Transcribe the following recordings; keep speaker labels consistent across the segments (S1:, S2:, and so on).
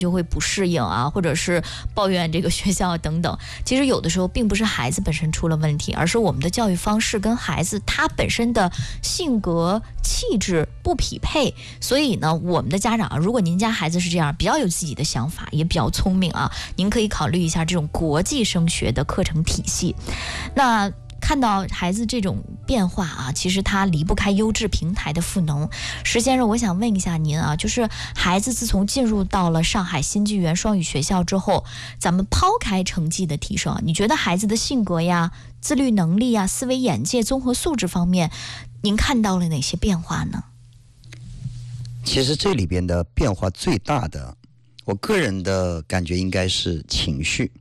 S1: 就会不适应啊，或者是抱怨这个学校等等。其实有的时候并不是孩子本身出了问题，而是我们的教育方式跟孩子他本身的性格气质不匹配。所以呢，我们的家长啊，如果您家孩子是这样，比较有自己的想法，也比较聪明啊，您可以考虑一下这种国际升学的课程体系。那看到孩子这种变化啊，其实他离不开优质平台的赋能。石先生，我想问一下您啊，就是孩子自从进入到了上海新纪元双语学校之后，咱们抛开成绩的提升，你觉得孩子的性格呀、自律能力呀、思维眼界、综合素质方面，您看到了哪些变化呢？
S2: 其实这里边的变化最大的，我个人的感觉应该是情绪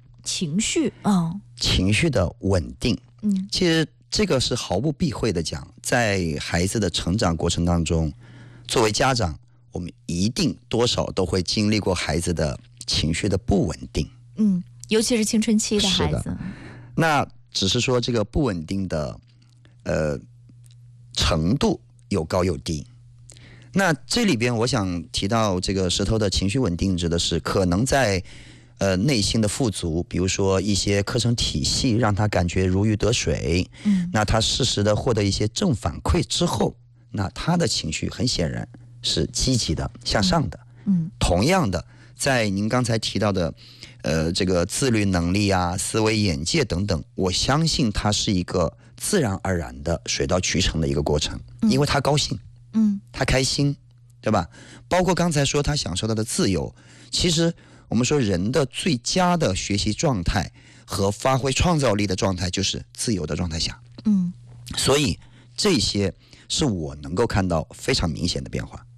S2: 的稳定。其实这个是毫不避讳的讲，在孩子的成长过程当中，作为家长，我们一定多少都会经历过孩子的情绪的不稳定。
S1: 尤其是青春期的孩子。
S2: 那只是说这个不稳定的程度有高有低。那这里边我想提到这个石头的情绪稳定，指的是可能在内心的富足，比如说一些课程体系让他感觉如鱼得水，那他适时的获得一些正反馈之后，那他的情绪很显然是积极的向上的。同样的，在您刚才提到的这个自律能力啊、思维眼界等等，我相信它是一个自然而然的水到渠成的一个过程，因为他高兴，他开心，对吧？包括刚才说他享受到的自由，其实我们说人的最佳的学习状态和发挥创造力的状态就是自由的状态下。所以这些是我能够看到非常明显的变化。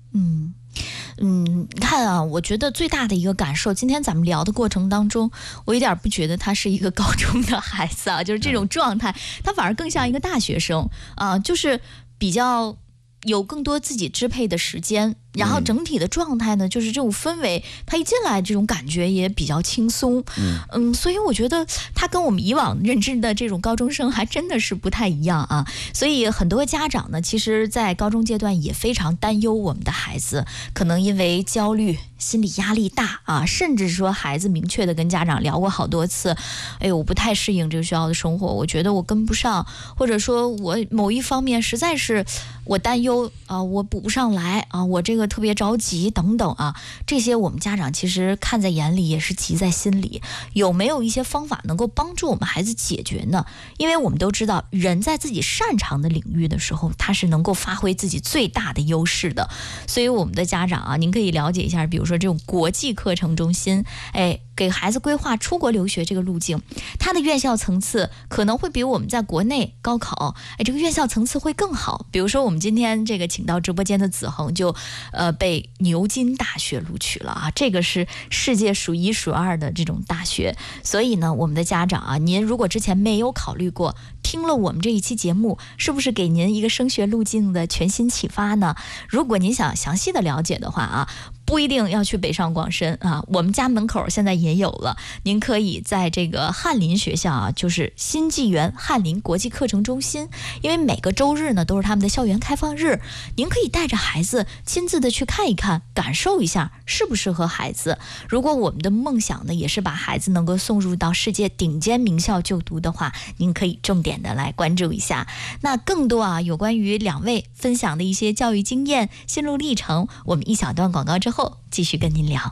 S1: 你看啊，我觉得最大的一个感受，今天咱们聊的过程当中，我有点不觉得他是一个高中的孩子啊，就是这种状态，他反而更像一个大学生啊，就是比较有更多自己支配的时间，然后整体的状态呢，就是这种氛围，他一进来这种感觉也比较轻松。所以我觉得他跟我们以往认知的这种高中生还真的是不太一样啊。所以很多家长呢，其实在高中阶段也非常担忧我们的孩子，可能因为焦虑、心理压力大啊，甚至说孩子明确的跟家长聊过好多次，我不太适应这个学校的生活，我觉得我跟不上，或者说我某一方面实在是我担忧啊，我补不上来啊，我这个特别着急等等啊，这些我们家长其实看在眼里，也是急在心里。有没有一些方法能够帮助我们孩子解决呢？因为我们都知道，人在自己擅长的领域的时候，他是能够发挥自己最大的优势的。所以我们的家长啊，您可以了解一下，比如说这种国际课程中心，给孩子规划出国留学这个路径，它的院校层次可能会比我们在国内高考，这个院校层次会更好。比如说我们今天这个请到直播间的子恒就被牛津大学录取了啊，这个是世界数一数二的这种大学。所以呢，我们的家长啊，您如果之前没有考虑过，听了我们这一期节目，是不是给您一个升学路径的全新启发呢？如果您想详细的了解的话啊，不一定要去北上广深啊，我们家门口现在也有了。您可以在这个翰林学校啊，就是新纪元翰林国际课程中心，因为每个周日呢都是他们的校园开放日，您可以带着孩子亲自的去看一看，感受一下适不适合孩子。如果我们的梦想呢也是把孩子能够送入到世界顶尖名校就读的话，您可以重点的来关注一下。那更多啊有关于两位分享的一些教育经验、心路历程，我们一小段广告之后继续跟您聊。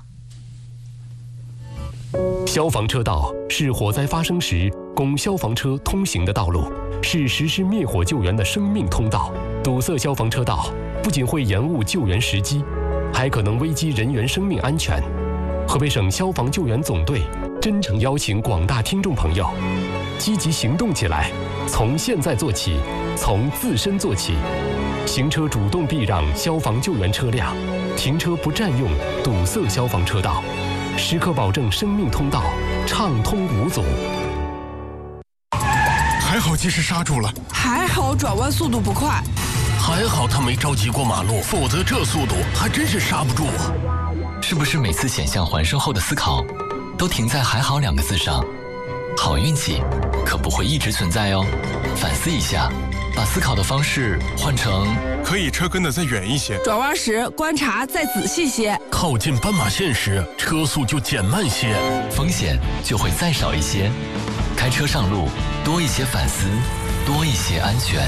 S3: 消防车道是火灾发生时供消防车通行的道路，是实施灭火救援的生命通道。堵塞消防车道不仅会延误救援时机，还可能危及人员生命安全。河北省消防救援总队真诚邀请广大听众朋友积极行动起来，从现在做起，从自身做起。行车主动避让消防救援车辆，停车不占用堵塞消防车道，时刻保证生命通道畅通无阻。
S4: 还好及时刹住了，
S5: 还好转弯速度不快，
S4: 还好他没着急过马路，否则这速度还真是刹不住啊。
S6: 是不是每次险象环生后的思考都停在还好2个字上？ 好运气可不会一直存在哦。反思一下，把思考的方式换成
S4: 可以车跟得再远一些，
S5: 转弯时观察再仔细些，
S4: 靠近斑马线时车速就减慢些，
S6: 风险就会再少一些。开车上路，多一些反思，多一些安全。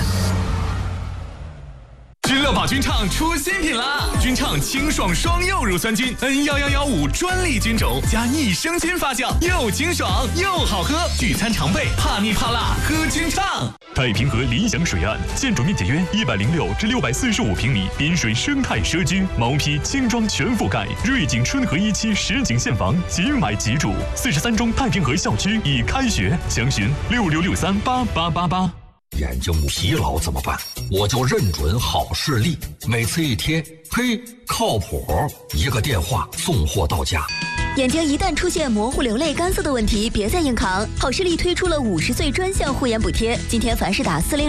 S7: 君乐宝君畅出新品啦！君畅清爽双柚乳酸菌 N11115专利菌种加益生菌发酵，又清爽又好喝，聚餐常备，怕腻怕辣喝君畅。
S8: 太平河理想水岸，建筑面积约106至645平米，滨水生态社区，毛坯轻装全覆盖，瑞景春和1期实景现房，即买即住。43中太平河校区已开学，详询66638888。
S9: 眼睛疲劳怎么办？我就认准好视力，每次一贴，嘿，靠谱，一个电话送货到家。
S10: 眼睛一旦出现模糊、流泪、干涩的问题，别再硬扛。好视力推出了50岁专项护眼补贴，今天凡是打40